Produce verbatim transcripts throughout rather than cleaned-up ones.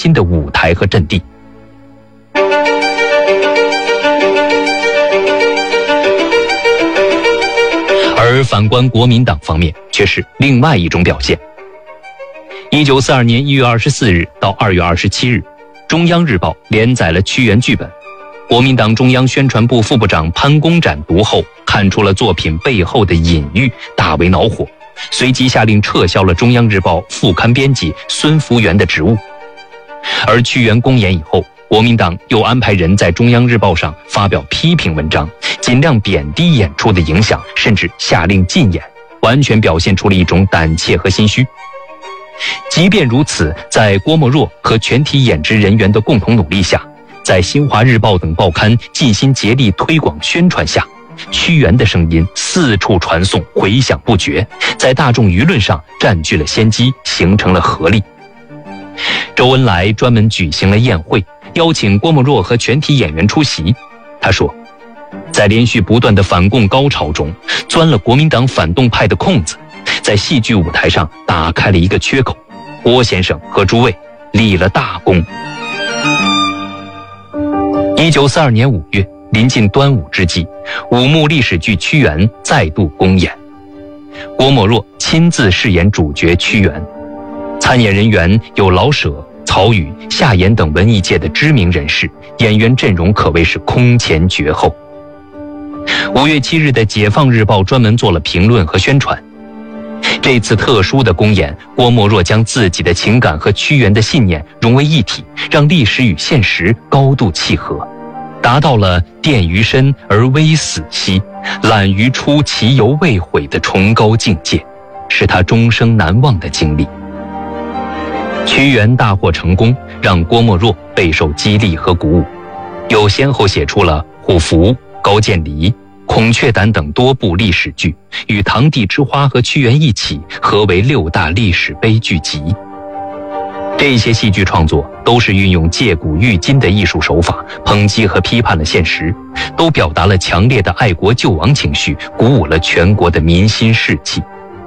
新的舞台和阵地。而反观国民党方面，却是另外一种表现。一九四二年一月二十四日到二月二十七日，中央日报连载了屈原剧本。国民党中央宣传部副部长潘公展读后，看出了作品背后的隐喻，大为恼火，随即下令撤销了中央日报副刊编辑孙福元的职务。而屈原公演以后，国民党又安排人在中央日报上发表批评文章，尽量贬低演出的影响，甚至下令禁演，完全表现出了一种胆怯和心虚。即便如此，在郭沫若和全体演职人员的共同努力下，在新华日报等报刊尽心竭力推广宣传下，屈原的声音四处传颂，回响不绝，在大众舆论上占据了先机，形成了合力。周恩来专门举行了宴会，邀请郭沫若和全体演员出席。他说，在连续不断的反共高潮中，钻了国民党反动派的空子，在戏剧舞台上打开了一个缺口。郭先生和诸位立了大功。一九四二年五月，临近端午之际，五幕历史剧《屈原》再度公演，郭沫若亲自饰演主角屈原。参演人员有老舍、曹禺、夏言等文艺界的知名人士，演员阵容可谓是空前绝后。五月七日的《解放日报》专门做了评论和宣传。这次特殊的公演，郭沫若将自己的情感和屈原的信念融为一体，让历史与现实高度契合，达到了电于身而微死兮，览于初其犹未悔的崇高境界，是他终生难忘的经历。屈原大获成功，让郭沫若备受激励和鼓舞，又先后写出了《虎符》《高渐离》《孔雀胆》等多部历史剧，与《堂弟之花》和屈原一起合为六大历史悲剧集。这些戏剧创作都是运用借古喻今的艺术手法，抨击和批判了现实，都表达了强烈的爱国救亡情绪，鼓舞了全国的民心士气。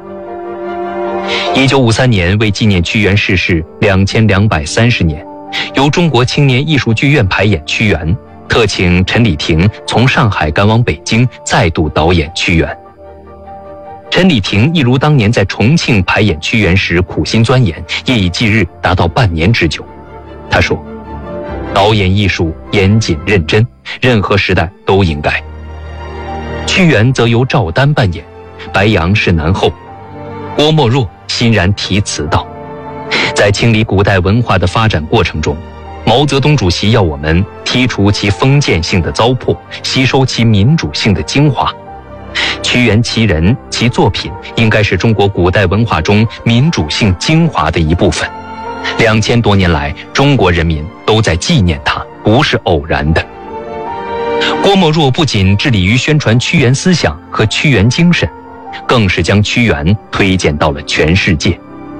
一九五三年，为纪念屈原逝世两千两百三十年，由中国青年艺术剧院排演屈原，特请陈理婷从上海赶往北京，再度导演屈原。陈理婷一如当年在重庆排演屈原时苦心钻研，夜以继日，达到半年之久。他说，导演艺术严谨认真，任何时代都应该。屈原则由赵丹扮演，白杨是男后。郭沫若欣然题词道，在清理古代文化的发展过程中，毛泽东主席要我们剔除其封建性的糟粕，吸收其民主性的精华。屈原其人其作品应该是中国古代文化中民主性精华的一部分。两千多年来，中国人民都在纪念他，不是偶然的。郭沫若不仅致力于宣传屈原思想和屈原精神，更是将屈原推荐到了全世界。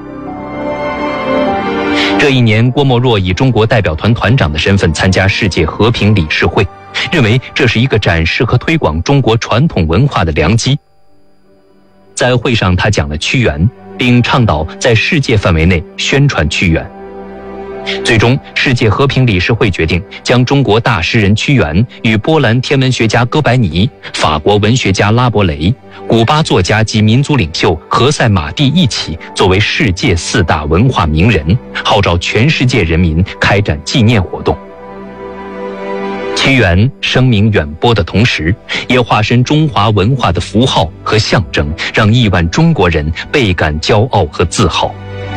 这一年，郭沫若以中国代表团团长的身份参加世界和平理事会，认为这是一个展示和推广中国传统文化的良机。在会上，他讲了屈原，并倡导在世界范围内宣传屈原。最终，世界和平理事会决定将中国大诗人屈原与波兰天文学家哥白尼、法国文学家拉伯雷、古巴作家及民族领袖何塞马蒂一起作为世界四大文化名人，号召全世界人民开展纪念活动。屈原声名远播的同时，也化身中华文化的符号和象征，让亿万中国人倍感骄傲和自豪。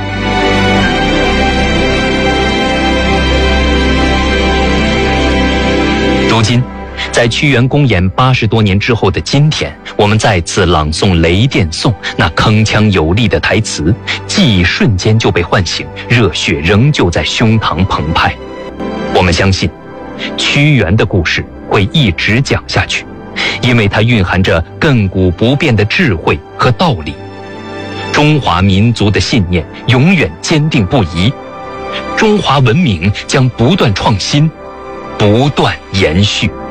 如今，在屈原公演八十多年之后的今天，我们再次朗诵《雷电颂》，那铿锵有力的台词，记忆瞬间就被唤醒，热血仍旧在胸膛澎湃。我们相信，屈原的故事会一直讲下去，因为它蕴含着亘古不变的智慧和道理。中华民族的信念永远坚定不移，中华文明将不断创新，不断延续。